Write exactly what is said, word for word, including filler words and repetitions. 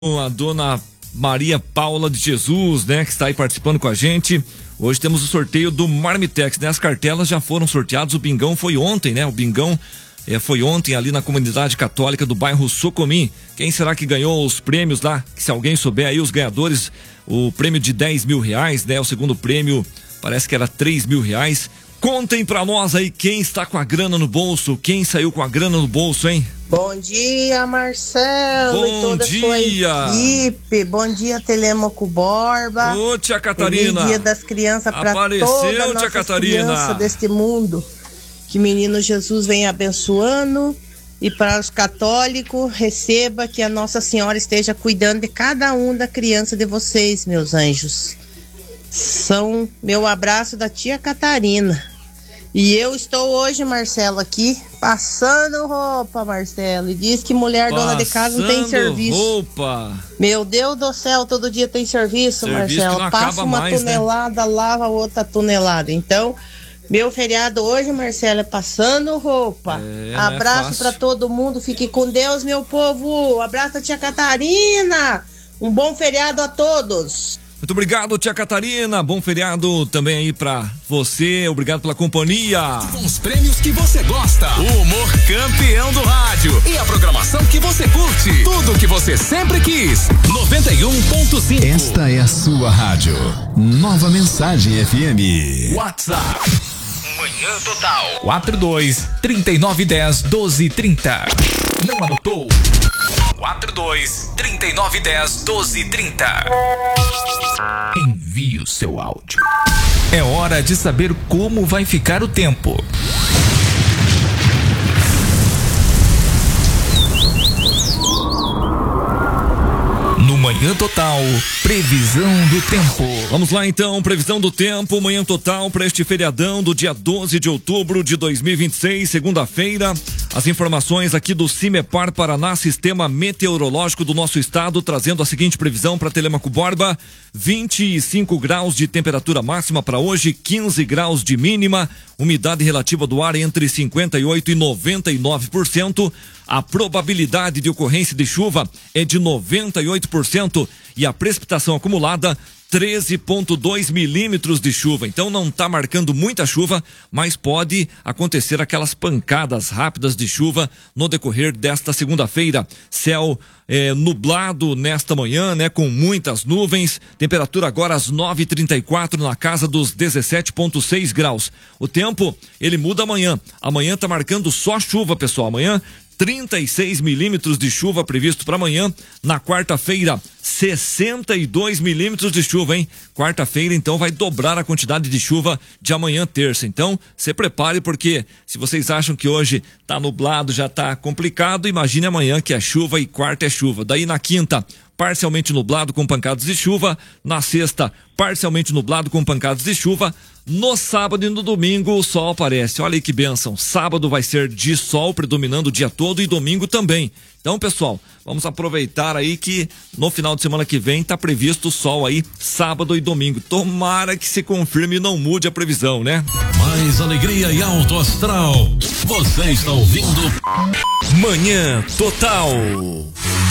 A dona Maria Paula de Jesus, né, que está aí participando com a gente. Hoje temos o sorteio do Marmitex, né? As cartelas já foram sorteadas, o bingão foi ontem, né? O bingão é, foi ontem ali na comunidade católica do bairro Socomim. Quem será que ganhou os prêmios lá? Se alguém souber aí, os ganhadores, o prêmio de dez mil reais, né? O segundo prêmio parece que era três mil reais. Contem pra nós aí quem está com a grana no bolso, quem saiu com a grana no bolso, hein? Bom dia, Marcelo. Bom e toda dia. a sua equipe. Bom dia, Telêmaco Borba. Ô, tia Catarina. Feliz dia das crianças para toda a nossa criança deste mundo. Que menino Jesus venha abençoando. E para os católicos, receba que a Nossa Senhora esteja cuidando de cada um da criança de vocês, meus anjos. São meu abraço da tia Catarina. E eu estou hoje, Marcelo, aqui passando roupa, Marcelo. E diz que mulher passando dona de casa não tem serviço. Roupa. Meu Deus do céu, todo dia tem serviço, serviço Marcelo. Passa uma mais, tonelada, né? Lava outra tonelada. Então, meu feriado hoje, Marcelo, é passando roupa. É, abraço para todo mundo. Fique com Deus, meu povo. Abraço a tia Catarina. Um bom feriado a todos. Muito obrigado, tia Catarina. Bom feriado também aí pra você. Obrigado pela companhia. Com os prêmios que você gosta. O humor campeão do rádio. E a programação que você curte. Tudo que você sempre quis. noventa e um ponto cinco. Esta é a sua rádio. Nova Mensagem F M. WhatsApp. Manhã Total. quatro dois, trinta e nove, dez, doze, trinta. Não anotou? quatro dois, trinta e nove, dez, doze, trinta. Envie o seu áudio. É hora de saber como vai ficar o tempo. No Manhã Total, previsão do tempo. Vamos lá então, previsão do tempo, Manhã Total para este feriadão do dia doze de outubro de dois mil e vinte e seis, segunda-feira. As informações aqui do Cimepar Paraná, Sistema Meteorológico do nosso estado, trazendo a seguinte previsão para Telêmaco Borba: vinte e cinco graus de temperatura máxima para hoje, quinze graus de mínima, umidade relativa do ar entre cinquenta e oito e noventa e nove por cento. A probabilidade de ocorrência de chuva é de noventa e oito por cento e a precipitação acumulada treze vírgula dois milímetros de chuva. Então não está marcando muita chuva, mas pode acontecer aquelas pancadas rápidas de chuva no decorrer desta segunda-feira. Céu é, nublado nesta manhã, né, com muitas nuvens. Temperatura agora às nove e trinta e quatro na casa dos dezessete vírgula seis graus. O tempo ele muda amanhã. Amanhã está marcando só chuva, pessoal. Amanhã trinta e seis milímetros de chuva previsto para amanhã. Na quarta-feira, sessenta e dois milímetros de chuva, hein? Quarta-feira, então, vai dobrar a quantidade de chuva de amanhã, terça. Então, se prepare, porque se vocês acham que hoje tá nublado, já tá complicado, imagine amanhã que é chuva e quarta é chuva. Daí na quinta, parcialmente nublado com pancadas de chuva. Na sexta, parcialmente nublado com pancadas de chuva. No sábado e no domingo o sol aparece. Olha aí que bênção. Sábado vai ser de sol predominando o dia todo e domingo também. Então, pessoal, vamos aproveitar aí que no final de semana que vem tá previsto o sol aí, sábado e domingo. Tomara que se confirme e não mude a previsão, né? Mais alegria e alto astral. Você está ouvindo Manhã Total.